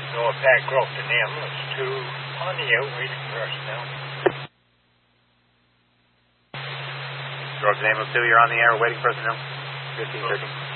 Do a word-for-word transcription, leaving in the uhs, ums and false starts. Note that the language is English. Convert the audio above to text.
Noah Pat Grove to N I M. It's two on the air waiting for us now. Grove to N I M two, you're on the air waiting for us now. fifteen thirteen.